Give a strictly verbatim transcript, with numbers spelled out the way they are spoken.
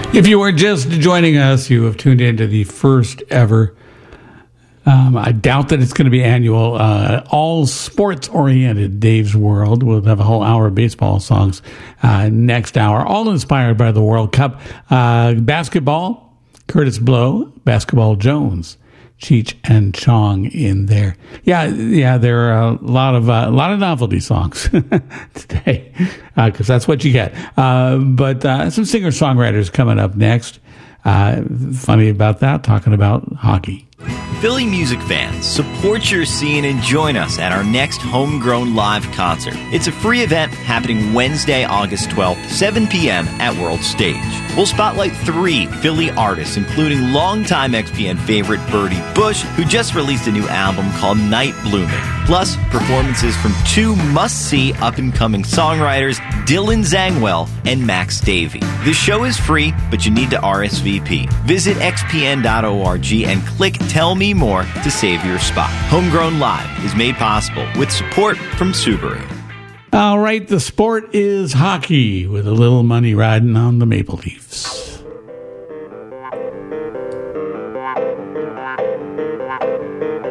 If you are just joining us, you have tuned into the first ever, um, I doubt that it's going to be annual, uh, all sports-oriented Dave's World. We'll have a whole hour of baseball songs uh, next hour, all inspired by the World Cup. Uh, basketball, Curtis Blow, Basketball Jones, Cheech and Chong in there. Yeah, yeah, there are a lot of uh, a lot of novelty songs today, because uh, that's what you get. Uh, but uh, some singer-songwriters coming up next. Uh, funny about that, talking about hockey. Philly music fans, support your scene and join us at our next Homegrown Live concert. It's a free event happening Wednesday, August twelfth, seven p.m. at World Stage. We'll spotlight three Philly artists, including longtime X P N favorite Birdie Bush, who just released a new album called Night Blooming. Plus, performances from two must-see up-and-coming songwriters, Dylan Zangwell and Max Davey. The show is free, but you need to R S V P. Visit x p n dot org and click Tell Me More to save your spot. Homegrown Live is made possible with support from Subaru. All right, the sport is hockey with a little money riding on the Maple Leafs.